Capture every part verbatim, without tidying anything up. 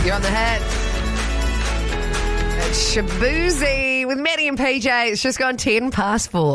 You're on the hit. It's Shaboozey with Maddie and P J. It's just gone ten past four.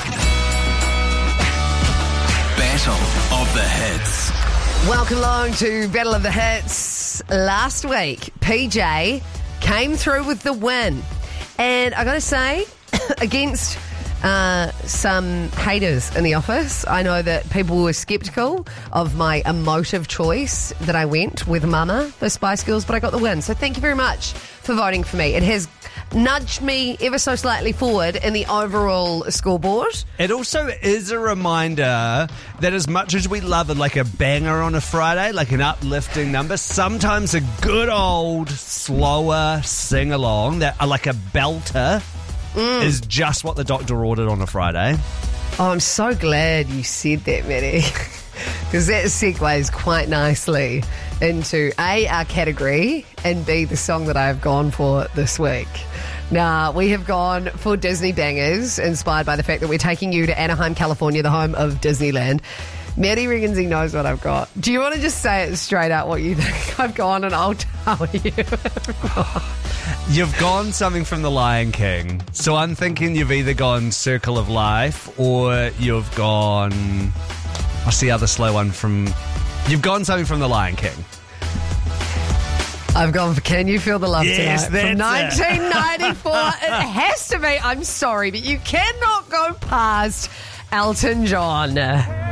Battle of the Hits. Welcome along to Battle of the Hits. Last week, P J came through with the win. And I got to say, against uh, some haters in the office, I know that people were sceptical of my emotive choice that I went with Mama for Spice Girls, but I got the win. So thank you very much for voting for me. It has nudged me ever so slightly forward in the overall scoreboard. It also is a reminder that as much as we love it, like a banger on a Friday, like an uplifting number, sometimes a good old slower sing-along, that uh, like a belter, mm. is just what the doctor ordered on a Friday. Oh, I'm so glad you said that, Maddie, because that segues quite nicely into A, our category, and B, the song that I have gone for this week. Now, we have gone for Disney bangers, inspired by the fact that we're taking you to Anaheim, California, the home of Disneyland. Maddie reckons he knows what I've got. Do you want to just say it straight out what you think I've gone, and I'll tell you? You've gone something from The Lion King. So I'm thinking you've either gone Circle of Life or you've gone... What's the other slow one from... You've gone something from The Lion King. I've gone for Can You Feel the Love yes, Tonight from that's nineteen ninety-four. It has to be. I'm sorry, but you cannot go past Elton John.